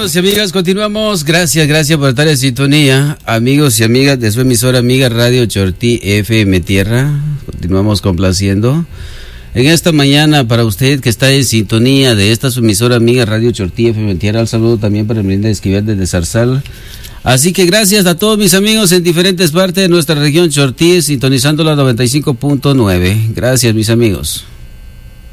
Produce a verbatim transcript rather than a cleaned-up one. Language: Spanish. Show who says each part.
Speaker 1: Amigos y amigas, continuamos. Gracias, gracias por estar en sintonía. Amigos y amigas de su emisora amiga Radio Chortí F M Tierra. Continuamos complaciendo. En esta mañana, para usted que está en sintonía de esta su emisora amiga Radio Chortí F M Tierra, un saludo también para Melinda Esquivel desde Zarzal. Así que gracias a todos mis amigos en diferentes partes de nuestra región Chortí, sintonizando la noventa y cinco punto nueve. Gracias, mis amigos.